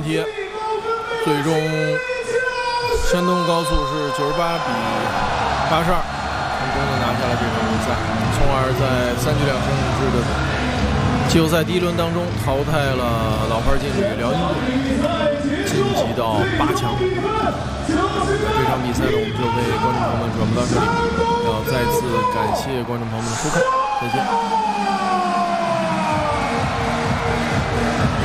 贴，最终山东高速是98比82，成功的拿下了这场比赛，从而在3局2胜制的季后赛第一轮当中淘汰了老牌劲旅辽宁队，晋级到8强。这场比赛呢，我们就为观众朋友们转播到这里，要再次感谢观众朋友们的收看，再见。